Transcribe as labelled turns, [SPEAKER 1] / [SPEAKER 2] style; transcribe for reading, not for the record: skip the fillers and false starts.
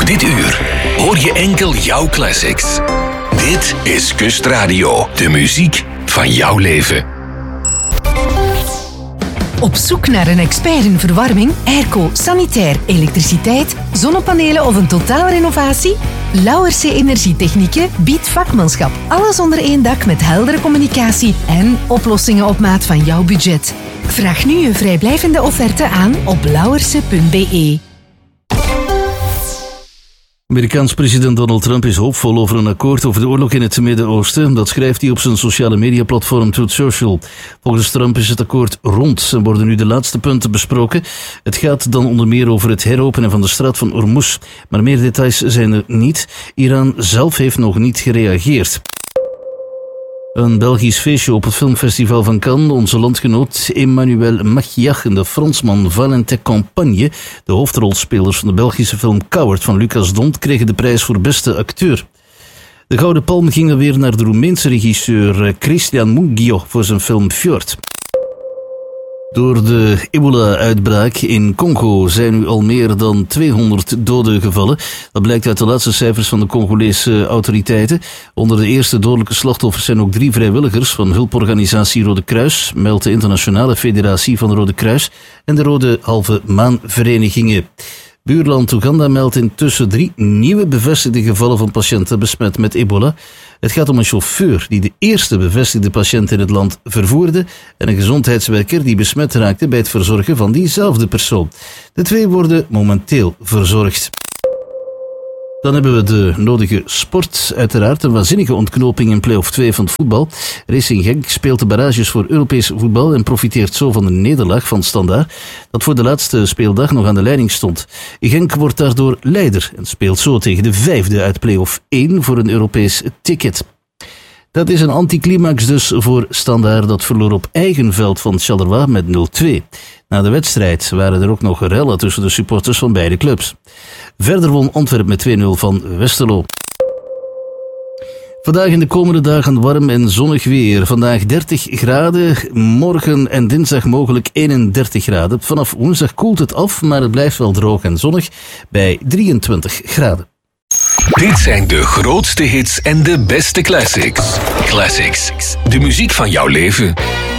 [SPEAKER 1] Dit uur hoor je enkel jouw classics. Dit is Kustradio, de muziek van jouw leven.
[SPEAKER 2] Op zoek naar een expert in verwarming, airco, sanitair, elektriciteit, zonnepanelen of een totaalrenovatie? Lauwerse Energietechnieken biedt vakmanschap. Alles onder één dak met heldere communicatie en oplossingen op maat van jouw budget. Vraag nu een vrijblijvende offerte aan op lauwerse.be.
[SPEAKER 3] Amerikaans president Donald Trump is hoopvol over een akkoord over de oorlog in het Midden-Oosten. Dat schrijft hij op zijn sociale mediaplatform Truth Social. Volgens Trump is het akkoord rond en worden nu de laatste punten besproken. Het gaat dan onder meer over het heropenen van de straat van Hormuz. Maar meer details zijn er niet. Iran zelf heeft nog niet gereageerd. Een Belgisch feestje op het filmfestival van Cannes. Onze landgenoot Emmanuel Machiach en de Fransman Valentin Campagne, de hoofdrolspelers van de Belgische film Coward van Lucas Dont, kregen de prijs voor beste acteur. De Gouden Palm ging dan weer naar de Roemeense regisseur Cristian Mungiu voor zijn film Fjord. Door de ebola-uitbraak in Congo zijn nu al meer dan 200 doden gevallen. Dat blijkt uit de laatste cijfers van de Congolese autoriteiten. Onder de eerste dodelijke slachtoffers zijn ook 3 vrijwilligers van hulporganisatie Rode Kruis, meldt de Internationale Federatie van Rode Kruis en de Rode Halve Maanverenigingen. Buurland Oeganda meldt intussen 3 nieuwe bevestigde gevallen van patiënten besmet met ebola. Het gaat om een chauffeur die de eerste bevestigde patiënt in het land vervoerde en een gezondheidswerker die besmet raakte bij het verzorgen van diezelfde persoon. De 2 worden momenteel verzorgd. Dan hebben we de nodige sport. Uiteraard een waanzinnige ontknoping in play-off 2 van het voetbal. Racing Genk speelt de barrages voor Europees voetbal en profiteert zo van de nederlaag van Standaard, dat voor de laatste speeldag nog aan de leiding stond. Genk wordt daardoor leider en speelt zo tegen de 5e uit play-off 1 voor een Europees ticket. Dat is een anticlimax dus voor Standaard, dat verloor op eigen veld van Charleroi met 0-2. Na de wedstrijd waren er ook nog rellen tussen de supporters van beide clubs. Verder won Antwerp met 2-0 van Westerlo. Vandaag en de komende dagen warm en zonnig weer. Vandaag 30 graden, morgen en dinsdag mogelijk 31 graden. Vanaf woensdag koelt het af, maar het blijft wel droog en zonnig bij 23 graden.
[SPEAKER 1] Dit zijn de grootste hits en de beste classics. Classics, de muziek van jouw leven.